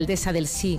alcaldesa del sí.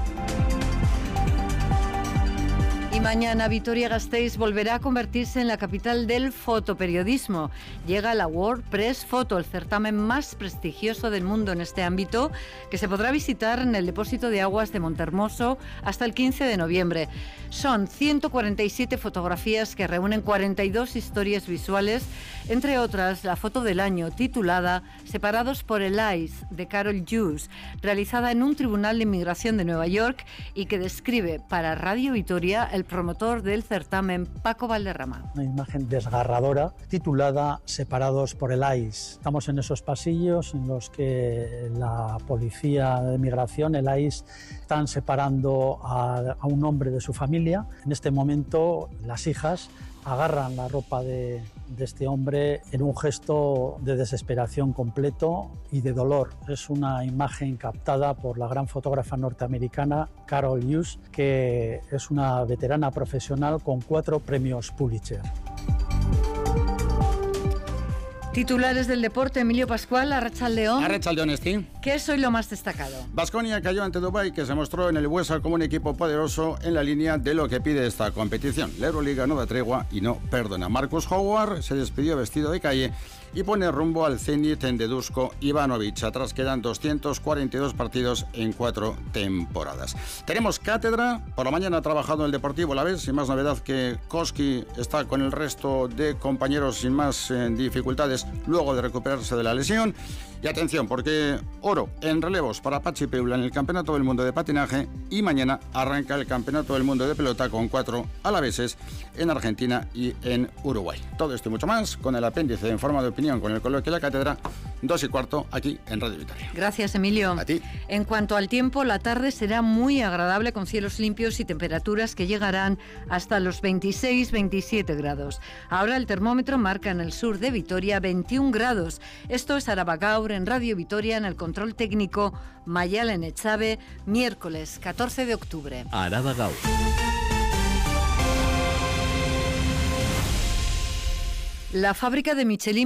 Y mañana Vitoria-Gasteiz volverá a convertirse en la capital del fotoperiodismo. Llega la World Press Photo, el certamen más prestigioso del mundo en este ámbito, que se podrá visitar en el depósito de aguas de Montehermoso hasta el 15 de noviembre. Son 147 fotografías que reúnen 42 historias visuales, entre otras la foto del año titulada Separados por el Ice, de Carol Hughes, realizada en un tribunal de inmigración de Nueva York y que describe para Radio Vitoria el promotor del certamen, Paco Valderrama. Una imagen desgarradora titulada Separados por el ICE. Estamos en esos pasillos en los que la policía de migración, el ICE, están separando a un hombre de su familia. En este momento las hijas agarran la ropa de este hombre en un gesto de desesperación completo y de dolor. Es una imagen captada por la gran fotógrafa norteamericana Carol Hughes, que es una veterana profesional con 4 premios Pulitzer. Titulares del deporte, Emilio Pascual, Arratsaldeon. Arratsaldeon, Esti. ¿Qué es hoy lo más destacado? Baskonia cayó ante Dubái, que se mostró en el Huesa como un equipo poderoso en la línea de lo que pide esta competición. La Euroliga no da tregua y no perdona. Marcus Howard se despidió vestido de calle y pone rumbo al Zenit de Dusko Ivanovic. Atrás quedan 242 partidos en 4 temporadas. Tenemos cátedra. Por la mañana ha trabajado en el Deportivo Alavés, sin más novedad que Koski está con el resto de compañeros sin más dificultades luego de recuperarse de la lesión. Y atención, porque oro en relevos para Pachi Peula en el Campeonato del Mundo de Patinaje, y mañana arranca el Campeonato del Mundo de Pelota con 4 alaveses en Argentina y en Uruguay. Todo esto y mucho más con el apéndice en forma de opinión con el coloquio de la cátedra, 2:15 aquí en Radio Vitoria. Gracias, Emilio. A ti. En cuanto al tiempo, la tarde será muy agradable con cielos limpios y temperaturas que llegarán hasta los 26-27 grados. Ahora el termómetro marca en el sur de Vitoria 21 grados. Esto es Arabagaur en Radio Vitoria, en el control técnico Mayalen Echave, miércoles 14 de octubre. Arabagaur. La fábrica de Michelin